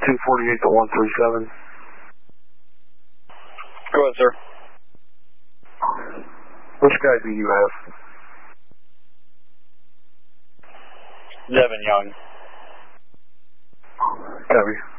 248 to 137. Go ahead, sir. Which guy do you have? Devin Young. Copy.